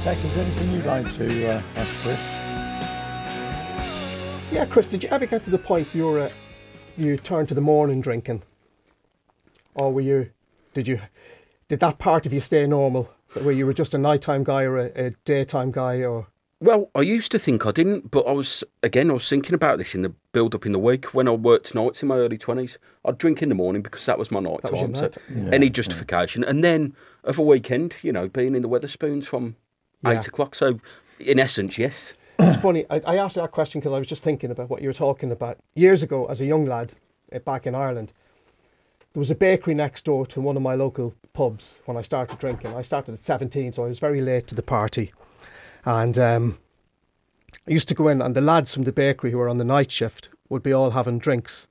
Beck, is there anything you'd like to ask Chris? Yeah, Chris, did you ever get to the point you turned to the morning drinking, or did that part of you stay normal, where you were just a nighttime guy or a daytime guy, or? Well, I used to think I didn't, but I was thinking about this in the build-up in the week. When I worked nights in my early 20s, I'd drink in the morning because that was my night time. So any justification. And then of a weekend, being in the Wetherspoons from 8 o'clock. So in essence, yes. It's funny, I asked that question because I was just thinking about what you were talking about. Years ago, as a young lad, back in Ireland, there was a bakery next door to one of my local pubs when I started drinking. I started at 17, so I was very late to the party. And I used to go in, and the lads from the bakery who were on the night shift would be all having drinks.